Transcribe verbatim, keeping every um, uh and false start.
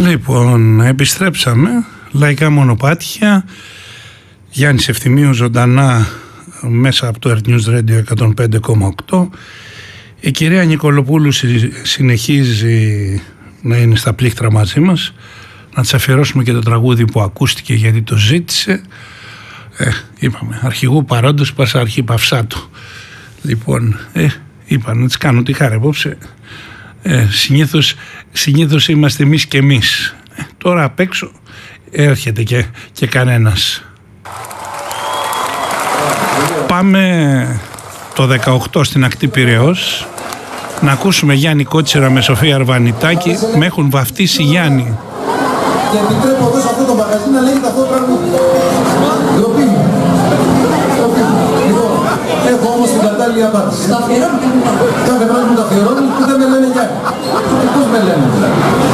Λοιπόν, επιστρέψαμε. Λαϊκά μονοπάτια. Γιάννης Ευθυμίου ζωντανά μέσα από το Earth News Radio εκατόν πέντε κόμμα οκτώ. Η κυρία Νικολοπούλου συνεχίζει να είναι στα πλήκτρα μαζί μας. Να της αφιερώσουμε και το τραγούδι που ακούστηκε γιατί το ζήτησε. Ε, είπαμε, αρχηγού παρόντος πάσα αρχή Παυσάτου. Λοιπόν, ε, είπα να της κάνω τη χάρη απόψε. Ε, συνήθως, συνήθως είμαστε εμείς και εμείς. Ε, τώρα απ' έξω έρχεται και, και κανένας. Πάμε το δεκαοκτώ στην ακτή Πειραιώς να ακούσουμε Γιάννη Κότσιρα με Σοφία Αρβανιτάκη. Με έχουν βαφτίσει Γιάννη. Και επιτρέπω εδώ σε αυτό το μαγαζί να λέγεται αυτό το τραγούδι. Ντροπή μου. Έχω όμως την κατάλληλη απάντηση. Τα αφιερώνω και μου. Κάθε βράδυ μου τα αφιερώνουν που δεν με λένε Γιάννη. Πώς με λένε δηλαδή.